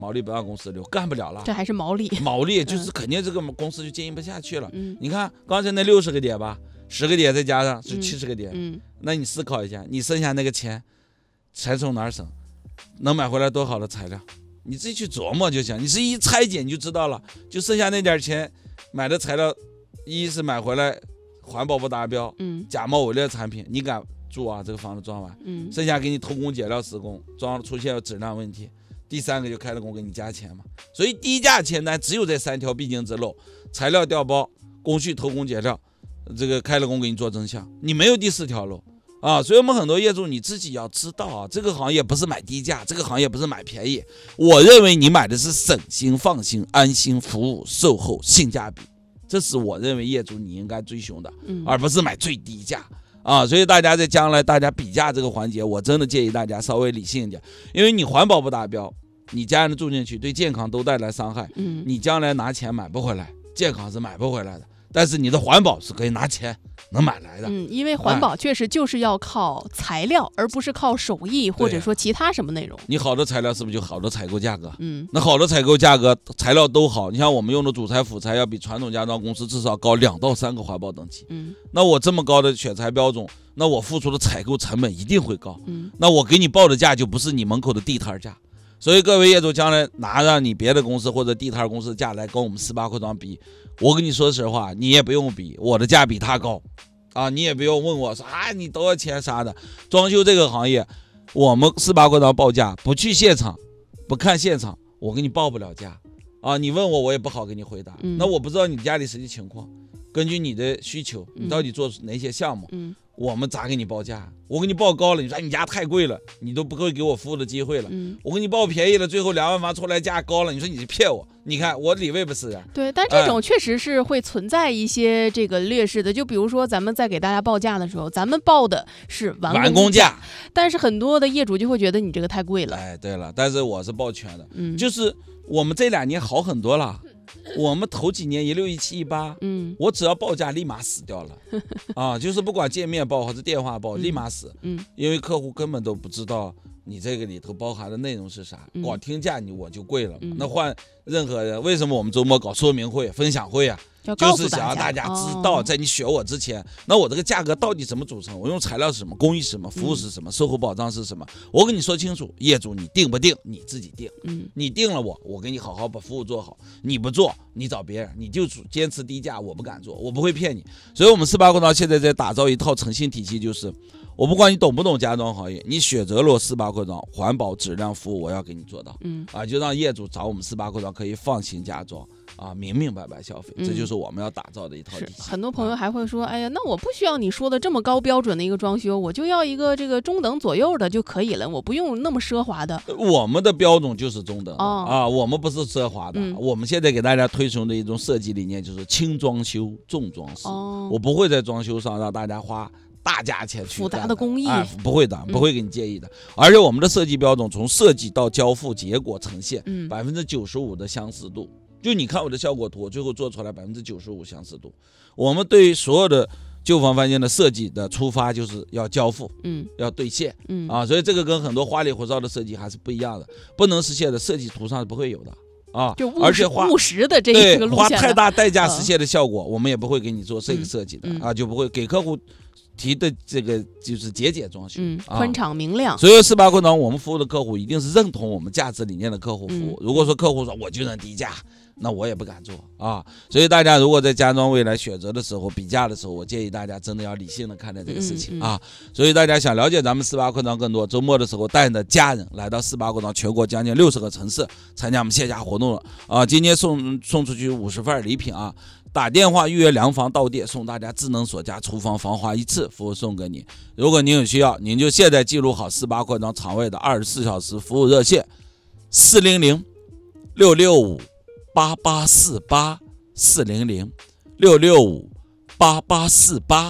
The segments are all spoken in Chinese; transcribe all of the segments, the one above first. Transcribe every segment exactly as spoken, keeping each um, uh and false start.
毛利不让公司留，干不了了。 这还是毛利， 毛利就是肯定这个公司就经营不下去了。 嗯， 你看刚才那六十个点吧，十个点再加上是七十个点。 嗯， 那你思考一下，你剩下那个钱，钱从哪儿省？能买回来多好的材料？你自己去琢磨就行。你是一拆解你就知道了，就剩下那点钱买的材料，一是买回来环保不达标， 嗯， 假冒伪劣产品，你敢住啊？这个房子装完， 嗯， 剩下给你偷工减料施工，装出现质量问题，第三个就开了工给你加钱嘛。所以低价签单只有这三条必经之路：材料调包、工序偷工减料，这个开了工给你做真相，你没有第四条路啊。所以我们很多业主你自己要知道啊，这个行业不是买低价，这个行业不是买便宜。我认为你买的是省心、放心、安心服务、售后性价比，这是我认为业主你应该追求的，而不是买最低价。啊，所以大家在将来大家比价这个环节，我真的建议大家稍微理性一点，因为你环保不达标，你家人住进去对健康都带来伤害， 嗯， 你将来拿钱买不回来，健康是买不回来的，但是你的环保是可以拿钱能买来的。 嗯，因为环保确实就是要靠材料，哎、而不是靠手艺或者说其他什么内容。 你好的材料是不是就好的采购价格？ 嗯， 那好的采购价格，材料都好，你像我们用的主材辅材要比传统家装公司至少高两到三个环保等级。 嗯， 那我这么高的选材标准，那我付出的采购成本一定会高。 嗯， 那我给你报的价就不是你门口的地摊价。所以各位业主将来拿着你别的公司或者地摊公司的价来跟我们四八扩张比，我跟你说实话，你也不用比，我的价比他高啊，你也不用问我说啊你多少钱啥的。装修这个行业，我们四八扩张报价不去现场，不看现场，我给你报不了价啊。你问我我也不好给你回答。 嗯， 那我不知道你家里实际情况，根据你的需求，你到底做哪些项目？ 嗯， 我们咋给你报价？我给你报高了，你说你家太贵了，你都不会给我服务的机会了。 嗯， 我给你报便宜了，最后两万房出来价高了，你说你是骗我？你看我理位不是啊？ 对，但这种确实是会存在一些这个劣势的。就比如说咱们在给大家报价的时候，咱们报的是完完工价， 但是很多的业主就会觉得你这个太贵了。 哎，对了，但是我是报全的， 嗯， 就是我们这两年好很多了。我们头几年一六一七一八，嗯，我只要报价立马死掉了，啊，就是不管见面报还是电话报，立马死， 嗯， 因为客户根本都不知道你这个里头包含的内容是啥， 嗯、 光听价你我就贵了， 嗯、 那换任何人，为什么我们周末搞说明会、分享会啊？就是想让大家知道，在你选我之前，哦、那我这个价格到底怎么组成？我用材料是什么？工艺是什么？服务是什么？售后保障是什么？我跟你说清楚，业主你定不定你自己定。嗯，你定了我，我给你好好把服务做好。你不做，你找别人，你就坚持低价，我不敢做，我不会骗你。所以，我们四八扩张现在在打造一套诚信体系，就是我不管你懂不懂家装行业，你选择了四八扩张，环保、质量、服务，我要给你做到。嗯，啊，就让业主找我们四八扩张可以放心家装。啊，明明白白消费，这就是我们要打造的一套体系。 很多朋友还会说，哎呀，那我不需要你说的这么高标准的一个装修，我就要一个这个中等左右的就可以了，我不用那么奢华的。 我们的标准就是中等的、 哦、 啊，我们不是奢华的、嗯。我们现在给大家推崇的一种设计理念就是轻装修、重装饰。哦、我不会在装修上让大家花大价钱去复杂的工艺、 哎，不会的，不会给你建议的。嗯、而且我们的设计标准从设计到交付结果呈现，百分之九十五的相似度。就你看我的效果图，最后做出来百分之九十五相似度。我们对于所有的旧房翻新的设计的出发就是要交付，嗯，要兑现，嗯啊，所以这个跟很多花里胡哨的设计还是不一样的，不能实现的设计图上是不会有的啊。 就而且花务实的这一个路线， 花太大代价实现的效果，嗯、我们也不会给你做这个设计的、嗯、啊，就不会给客户提的这个就是节俭装修， 嗯，宽敞明亮。 啊、所以四八扩张我们服务的客户一定是认同我们价值理念的客户服务。嗯、如果说客户说我就能低价，那我也不敢做啊。所以大家如果在家装未来选择的时候、比价的时候，我建议大家真的要理性的看待这个事情、嗯嗯、啊。所以大家想了解咱们四八扩张更多，周末的时候带着家人来到四八扩张全国将近六十个城市参加我们线下活动了啊。今天送送出去五十份礼品啊。打电话预约量房到店，送大家智能锁家厨房防滑一次服务送给你。如果您有需要，您就现在记录好四八扩张场外的二十四小时服务热线：四零零六六五八八四八四零零六六五八八四八。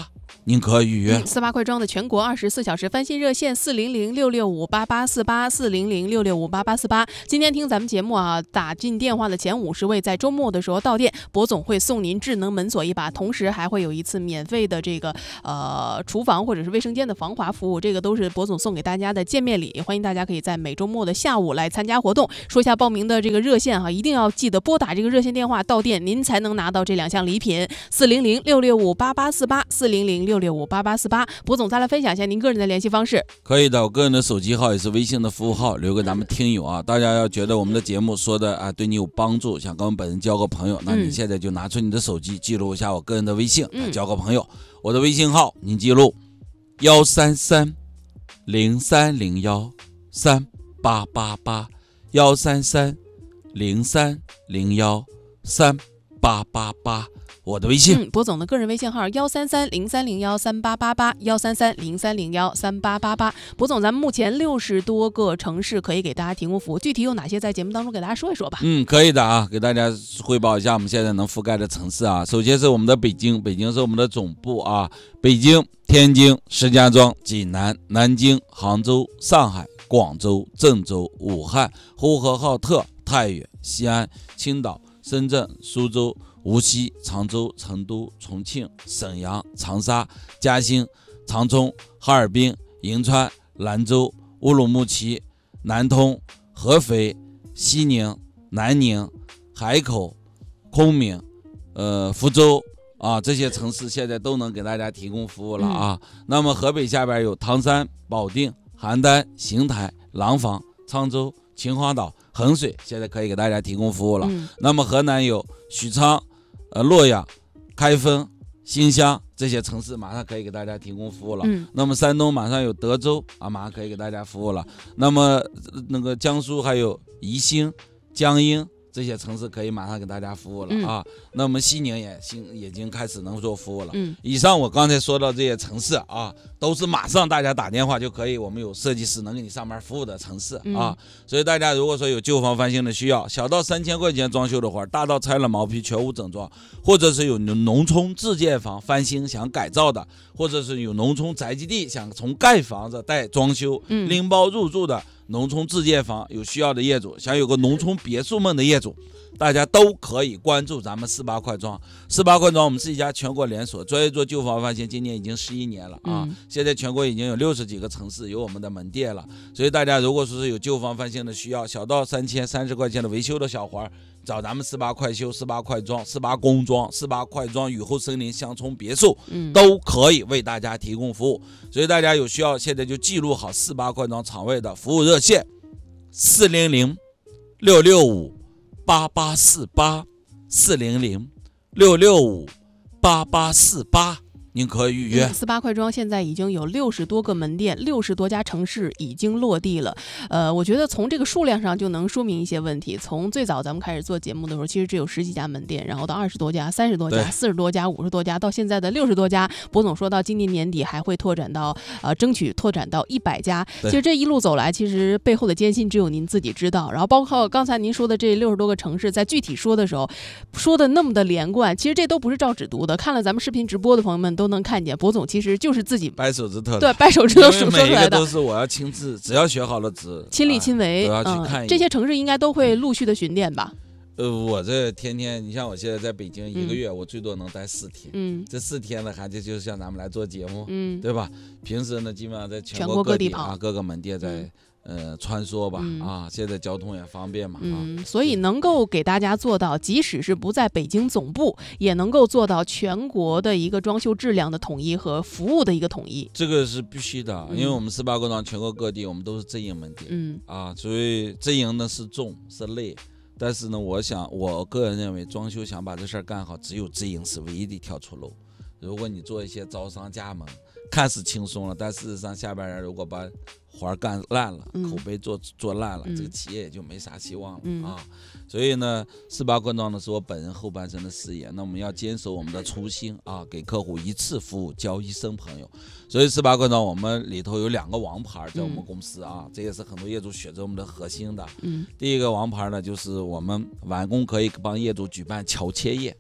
您可预约。 嗯、四八快装的全国二十四小时翻新热线四零零六六五八八四八四零零六六五八八四八。今天听咱们节目啊，打进电话的前五十位，在周末的时候到店，博总会送您智能门锁一把，同时还会有一次免费的这个呃厨房或者是卫生间的防滑服务，这个都是博总送给大家的见面礼，欢迎大家可以在每周末的下午来参加活动。说一下报名的这个热线哈、啊，一定要记得拨打这个热线电话到店，您才能拿到这两项礼品。四零零六六五八八四八四零零六六五八八四八。博总再来分享一下您个人的联系方式。 可以的，我个人的手机号也是微信的服务号，留给咱们听友啊。大家要觉得我们的节目说的啊对你有帮助，想跟我们本人交个朋友，那你现在就拿出你的手机记录一下我个人的微信，嗯、交个朋友。我的微信号您记录幺三三零三零幺三八八八幺三三零三零幺三八八八。我的微信， 嗯，博总的个人微信号幺三三零三零幺三八八八幺三三零三零幺三八八八。博总，咱们目前六十多个城市可以给大家提供服务，具体有哪些，在节目当中给大家说一说吧。 嗯，可以的啊，给大家汇报一下我们现在能覆盖的城市啊。首先是我们的北京，北京是我们的总部啊，北京、天津、石家庄、济南、南京、杭州、上海、广州、郑州、武汉、呼和浩特、太原、西安、青岛、深圳、苏州、无锡、常州、成都、重庆、沈阳、长沙、嘉兴、长春、哈尔滨、银川、兰州、乌鲁木齐、南通、合肥、西宁、南宁、海口、昆明、呃福州啊，这些城市现在都能给大家提供服务了啊。嗯、那么河北下边有唐山、保定、邯郸、邢台、廊坊、沧州、秦皇岛、衡水，现在可以给大家提供服务了。嗯、那么河南有许昌、呃洛阳、开封、新乡这些城市马上可以给大家提供服务了。嗯、那么山东马上有德州啊，马上可以给大家服务了。那么那个江苏还有宜兴、江阴这些城市可以马上给大家服务了啊。嗯、那么西宁也新已经开始能做服务了。嗯、以上我刚才说到这些城市啊，都是马上大家打电话就可以，我们有设计师能给你上门服务的城市啊。嗯、所以大家如果说有旧房翻新的需要，小到三千块钱装修的话，大到拆了毛坯全屋整装，或者是有农村自建房翻新想改造的，或者是有农村宅基地想从盖房子带装修、嗯、拎包入住的。农村自建房有需要的业主，想有个农村别墅梦的业主，大家都可以关注咱们四八快装。四八快装我们是一家全国连锁，专业做旧房翻新，今年已经十一年了啊！嗯、现在全国已经有六十几个城市有我们的门店了。所以大家如果说是有旧房翻新的需要，小到三千三十块钱的维修的小活，找咱们四八快修、四八快装、四八工装、四八快装雨后森林乡村别墅，嗯、都可以为大家提供服务。所以大家有需要，现在就记录好四八快装厂位的服务热线：四零零六六五八八四八，四零零六六五八八四八。您可以预约。 四八快装现在已经有六十多个门店，六十多家城市已经落地了。呃，我觉得从这个数量上就能说明一些问题。从最早咱们开始做节目的时候，其实只有十几家门店，然后到二十多家、三十多家、四十多家、五十多家，到现在的六十多家。博总说到今年年底还会拓展到呃，争取拓展到一百家。其实这一路走来，其实背后的艰辛只有您自己知道。然后包括刚才您说的这六十多个城市，在具体说的时候，说的那么的连贯，其实这都不是照纸读的。看了咱们视频直播的朋友们都能看见，博总其实就是自己掰手指头， 对，掰手指头说出来的， 每一个都是我要亲自，只要学好了纸， 亲力亲为， 都要去看、嗯。 这些城市应该都会陆续的巡店吧？ 呃，我这天天，你像我现在在北京一个月，嗯、我最多能待四天。嗯，这四天呢，还就就是像咱们来做节目，嗯，对吧？平时呢，基本上在全国各地啊，各个门店在。嗯呃，穿梭吧、嗯、啊，现在交通也方便嘛， 嗯， 啊、 所以能够给大家做到，即使是不在北京总部，也能够做到全国的一个装修质量的统一和服务的一个统一， 这个是必须的，嗯、因为我们四八快装全国各地我们都是直营门店，嗯啊，所以直营呢是重是累，但是呢，我想我个人认为，装修想把这事儿干好，只有直营是唯一的一条出路。如果你做一些招商加盟，看似轻松了，但事实上下边人如果把活干烂了，嗯、口碑做做烂了，嗯、这个企业也就没啥希望了、嗯、啊。所以呢，四八快装呢是我本人后半生的事业，那我们要坚守我们的初心啊，给客户一次服务交一生朋友。所以四八快装我们里头有两个王牌在我们公司啊，嗯、这也是很多业主选择我们的核心的。嗯，第一个王牌呢就是我们完工可以帮业主举办桥切业。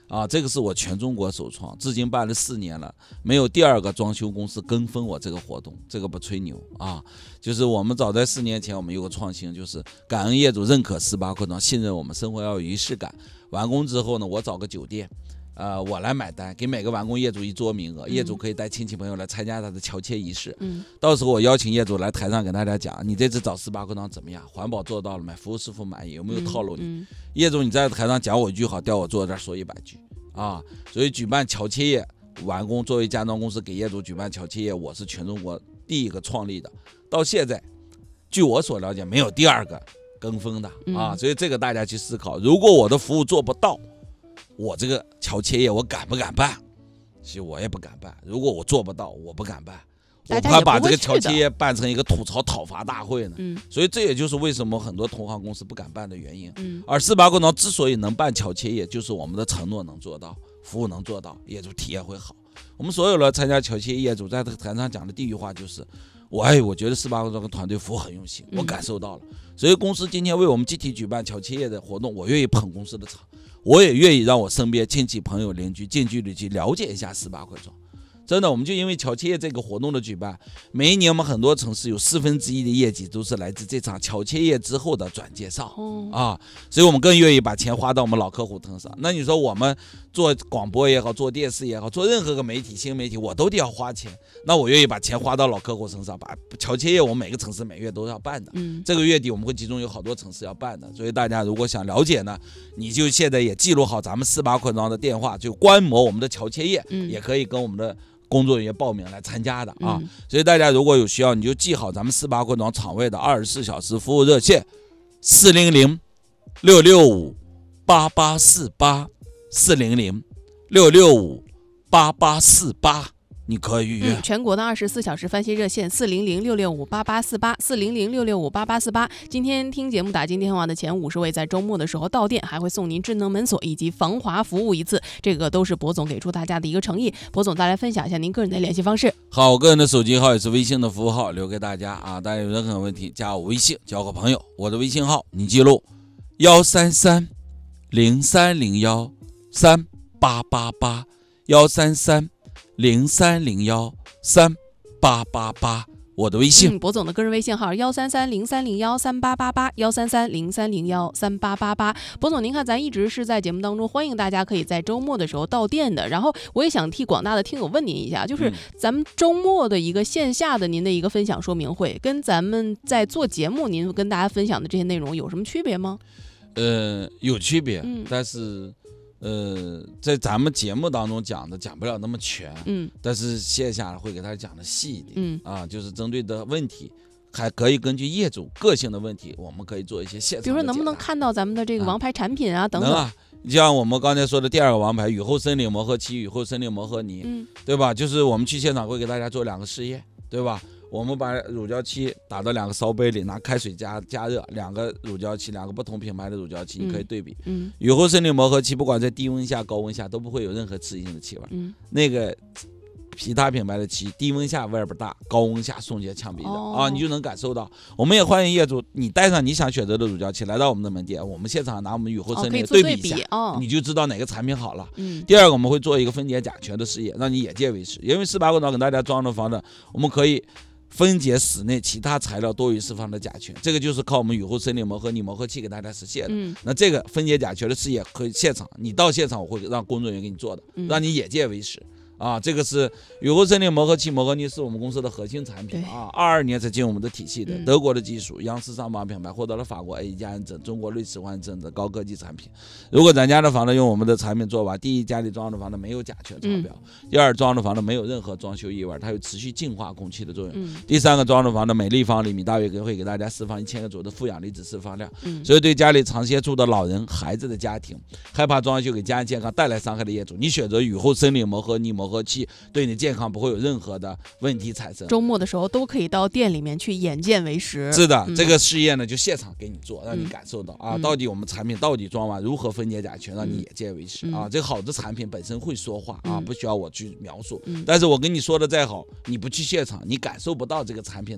啊，这个是我全中国首创，至今办了四年了，没有第二个装修公司跟风我这个活动，这个不吹牛啊。就是我们早在四年前，我们有个创新，就是感恩业主认可四八扩张，信任我们，生活要有仪式感。完工之后呢，我找个酒店。呃，我来买单，给每个完工业主一桌名额，业主可以带亲戚朋友来参加他的乔迁仪式。嗯，到时候我邀请业主来台上给大家讲，你这次找四八扩张怎么样？环保做到了没？服务是否满意？有没有套路你？嗯嗯、业主你在台上讲我一句好，调我坐这儿说一百句啊！所以举办乔迁业完工，作为家装公司给业主举办乔迁业，我是全中国第一个创立的。到现在，据我所了解，没有第二个跟风的啊！嗯、所以这个大家去思考，如果我的服务做不到。我这个乔迁业我敢不敢办？其实我也不敢办。如果我做不到，我不敢办。我怕把这个乔迁业办成一个吐槽讨伐大会呢。嗯，所以这也就是为什么很多同行公司不敢办的原因。嗯，而四八扩张之所以能办乔迁业，就是我们的承诺能做到，服务能做到，业主体验会好。我们所有的参加乔迁业主在这个台上讲的第一句话就是：我哎，我觉得四八扩张团队服务很用心，我感受到了。所以公司今天为我们集体举办乔迁业的活动，我愿意捧公司的场。我也愿意让我身边亲戚朋友邻居近距离去了解一下四八扩张。真的，我们就因为乔迁业这个活动的举办，每一年我们很多城市有四分之一的业绩都是来自这场乔迁业之后的转介绍、哦、啊，所以我们更愿意把钱花到我们老客户身上。那你说我们做广播也好，做电视也好，做任何个媒体新媒体，我都得要花钱，那我愿意把钱花到老客户身上，把乔迁业我们每个城市每月都要办的、嗯、这个月底我们会集中有好多城市要办的。所以大家如果想了解呢，你就现在也记录好咱们四八扩张的电话，就观摩我们的乔迁业、嗯、也可以跟我们的工作人员报名来参加的啊、嗯，所以大家如果有需要，你就记好咱们四八扩张场位的二十四小时服务热线：四零零六六五八八四八，四零零六六五八八四八。你可以预约、 嗯、全国的二十四小时翻新热线四零零六六五八八四八，四零零六六五八八四八。今天听节目打进电话的前五十位，在周末的时候到店还会送您智能门锁以及防滑服务一次，这个都是博总给出大家的一个诚意。博总再来分享一下您个人的联系方式。 好，我个人的手机号也是微信的服务号，留给大家啊。大家有任何问题加我微信，交个朋友。我的微信号你记录：幺三三零三零幺三八八八，幺三三。零三零幺三八八八，我的微信。 嗯，博总的个人微信号幺三三零三零幺三八八八，幺三三零三零幺三八八八。博总，您看，咱一直是在节目当中欢迎大家可以在周末的时候到店的。然后我也想替广大的听友问您一下，就是咱们周末的一个线下的您的一个分享说明会，跟咱们在做节目您跟大家分享的这些内容有什么区别吗？ 呃，有区别，嗯、但是。呃，在咱们节目当中讲的讲不了那么全，嗯，但是线下会给大家讲的细一点，嗯啊，就是针对的问题，还可以根据业主个性的问题，我们可以做一些现场的解答。比如说，能不能看到咱们的这个王牌产品啊，啊等等？ 能啊，像我们刚才说的第二个王牌雨后森林磨合漆、雨后森林磨合泥，嗯，对吧？就是我们去现场会给大家做两个试验，对吧？我们把乳胶漆打到两个烧杯里，拿开水加加热，两个乳胶漆，两个不同品牌的乳胶漆，你可以对比。嗯，雨后森林磨合漆不管在低温下、高温下都不会有任何刺激性的气味。嗯，那个其他品牌的漆，低温下味儿不大，高温下送接呛鼻的、哦、啊，你就能感受到。我们也欢迎业主，你带上你想选择的乳胶漆来到我们的门店，我们现场拿我们雨后森林对比一下、哦哦，你就知道哪个产品好了。嗯，第二个我们会做一个分解甲醛的试验，让你眼见为实。因为四八扩张给大家装的房子，我们可以分解室内其他材料多余释放的甲醛，这个就是靠我们雨后森林磨合泥磨合器给大家实现的、嗯、那这个分解甲醛的试验可以现场，你到现场我会让工作人员给你做的、嗯、让你眼见为实啊，这个是雨后森林磨合器磨合泥是我们公司的核心产品啊，二二年才进入我们的体系的、嗯、德国的技术，央视上榜品牌，获得了法国 A 加认证，中国瑞士环证的高科技产品。如果咱家的房子用我们的产品做完，第一，家里装的房子没有甲醛超标、嗯、第二，装的房子没有任何装修异味，它有持续净化空气的作用、嗯、第三个，装的房子每立方厘米大约会给大家释放一千个左右的负氧离子释放量、嗯、所以对家里长期住的老人孩子的家庭，害怕装修给家人健康带来伤害的业主，你选择雨后森林磨合泥磨合器，对你的健康不会有任何的问题产生。 周末的时候都可以到店里面去眼见为实。 是的、嗯、这个试验呢就现场给你做，让你感受到、嗯、啊，到底我们产品到底装完如何分解甲醛，让你眼见为实、嗯、啊。这个好的产品本身会说话啊、嗯，不需要我去描述、嗯、但是我跟你说的再好，你不去现场你感受不到这个产品的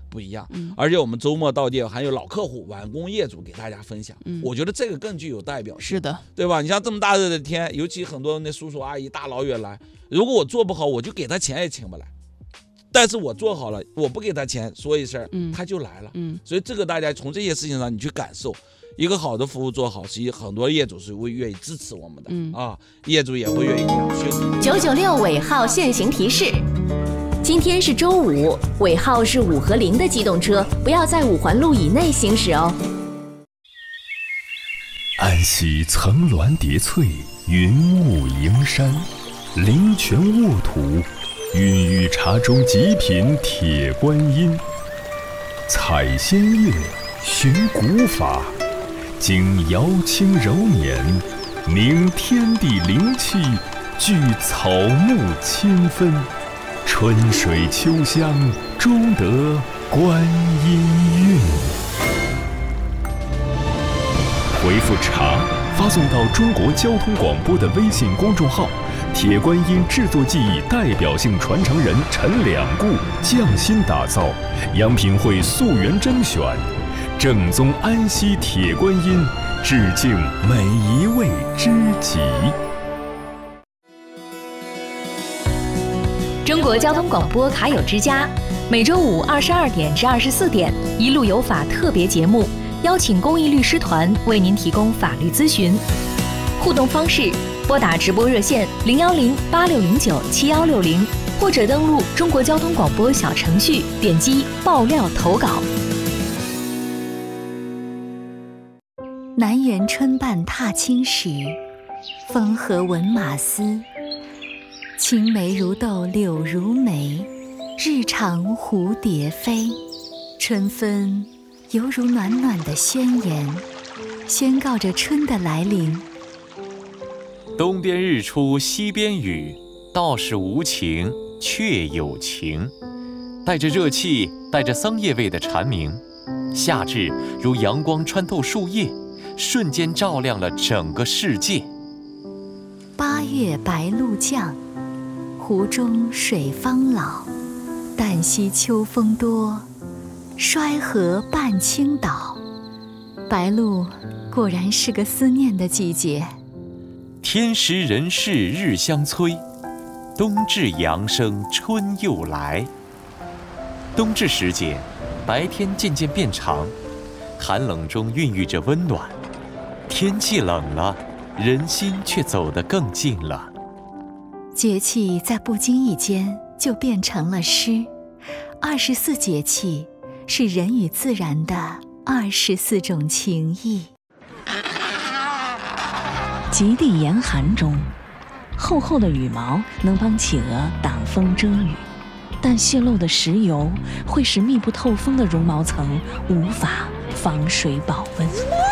不一样。 嗯、 而且我们周末到店还有老客户、完工业主给大家分享， 嗯、 我觉得这个更具有代表性。 是的， 对吧？你像这么大热的天，尤其很多那叔叔阿姨大老远来，如果我做不好，我就给他钱也请不来。但是我做好了，我不给他钱，说一声，嗯、他就来了。嗯，所以这个大家从这些事情上你去感受，一个好的服务做好，其实很多业主是会愿意支持我们的。嗯啊，业主也会愿意给我们宣。 九九六尾号限行提示：今天是周五，尾号是五和零的机动车不要在五环路以内行驶哦。 安溪层峦叠翠，云雾迎山，灵泉沃土，孕育茶中极品铁观音。采仙乐，寻古法，经瑶清柔年，凝天地灵气，聚草木清芬，春水秋香，终得观音韵。回复茶发送到中国交通广播的微信公众号，铁观音制作技艺代表性传承人陈两固匠心打造，阳品会溯源甄选，正宗安溪铁观音，致敬每一位知己。 中国交通广播卡友之家，每周五二十二点至二十四点，一路有法特别节目，邀请公益律师团为您提供法律咨询。互动方式：拨打直播热线零幺零八六零九七幺六零，或者登录中国交通广播小程序，点击爆料投稿。 南园春半踏青时，风和闻马嘶。青梅如豆柳如眉，日长蝴蝶飞。春分犹如暖暖的宣言，宣告着春的来临。 东边日出西边雨，道是无晴却有晴。带着热气，带着桑叶味的蝉鸣，夏至如阳光穿透树叶，瞬间照亮了整个世界。 八月白露降，湖中水方老。旦夕秋风多，衰河半倾倒。白露果然是个思念的季节。 天时人事日相催，冬至阳生春又来。冬至时节，白天渐渐变长，寒冷中孕育着温暖。天气冷了，人心却走得更近了。 节气在不经意间就变成了诗。二十四节气是人与自然的二十四种情谊。 极地严寒中，厚厚的羽毛能帮企鹅挡风遮雨，但泄漏的石油会使密不透风的绒毛层无法防水保温。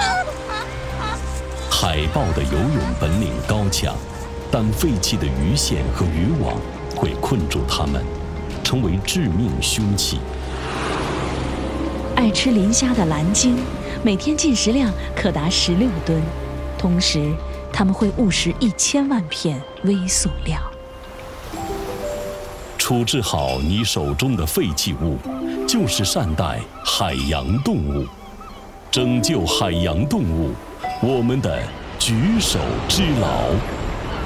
海豹的游泳本领高强，但废弃的鱼线和渔网会困住它们，成为致命凶器。 爱吃磷虾的蓝鲸，每天进食量可达十六吨，同时它们会误食一千万片微塑料。 处置好你手中的废弃物，就是善待海洋动物，拯救海洋动物，我们的举手之劳。